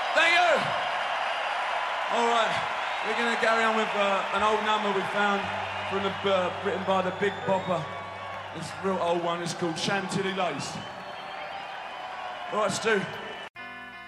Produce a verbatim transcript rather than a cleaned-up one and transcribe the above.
Thank you. All right, we're going to carry on with uh, an old number we found from the, uh, written by the Big Bopper. This real old one is called Chantilly Lace. All right, Stu.